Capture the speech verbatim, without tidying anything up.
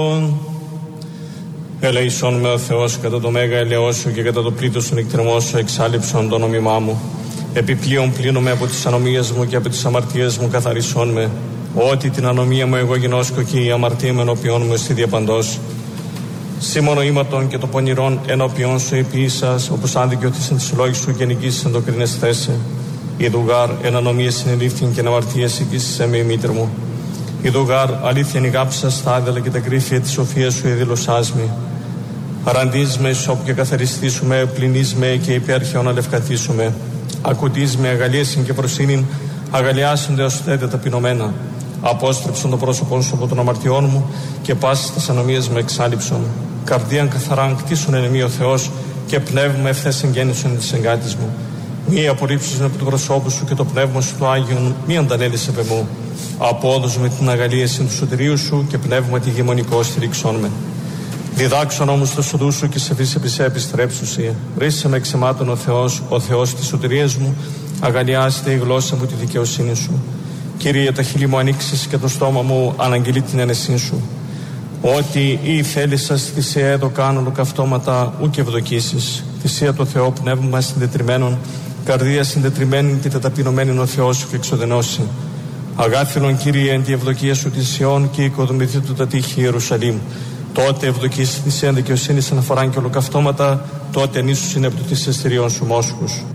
Ελεησόν με ο Θεός κατά το μέγα ελαιώσιο και κατά το πλήτος των εκτρεμώσεων εξάλληψον το νόμιμά μου. Επιπλέον πλύνομαι από τις ανομίες μου και από τις αμαρτίες μου καθαρισόν με. Ότι την ανομία μου εγώ γινώσκω και η αμαρτία μου ενώπιόν μου εστί διαπαντός. Σήμωνο ήματον και το πονηρόν ενώπιόν σου επίησας, όπως αν δικαιωθήσαν τις λόγεις σου και νικήσεις το κρίνες θέσε. Ιδουγάρ εν ανομίες συνελήφθην και εν αμαρτίες οικήσεις με η μήτρ μου. Ιδουγάρ αλήθεια νηγάψα στα άδελα και τα κρύφια της σοφίας σου εδήλωσάς με. Αραντείς με ισόπ και καθαριστήσουμε, πλυνείς με και υπέρχεον αλευκαθήσουμε. Ακουτείς με αγαλίασιν και προσύνην, αγαλιάσονται ως θέτε ταπεινωμένα. Απόστρεψον το πρόσωπό σου από των αμαρτιών μου και πάσης τας ανομίες μου εξάλληψον. Καρδίαν καθαράν κτίσον εν εμεί ο Θεός και πνεύμα ευθές εγγέννησον της εγκάτης μου. Μη απορρίψεις με από το προσώπου σου και το πνεύμα σου του Άγιον, μη αντανέλεις επ' εμού. Απόδος με την αγαλίαση του σωτηρίου σου και πνεύμα τη γεμονικό στηρίξον με. Διδάξον όμως το σοδού σου και σε φύση επί σε επιστρέψουσι. Ρίσε με εξαιμάτων ο Θεός, ο Θεός της σωτηρίας μου, αγαλιάστε η γλώσσα μου τη δικαιοσύνη σου. Κύριε, τα χείλη μου ανοίξεις και το στόμα μου αναγγελεί την ένεσή σου. Ότι ή θέλησας θυσία έδω κάνουν καυτώματα ου και ευδοκίσεις. Θυσία το Θεό πνεύμα συντετριμένων, καρδία συντετριμένη και ταπεινωμένη ο Θεός σου και εξοδενώσει. Αγάθινον Κύριε εν τη ευδοκία σου της Σιών και οικοδομηθεί του τα τείχη Ιερουσαλήμ. Τότε ευδοκίσεις θυσία δικαιοσύνης αναφοράν και ολοκαυτώματα, τότε νήσους είναι από το της εστηριών σου μόσχους.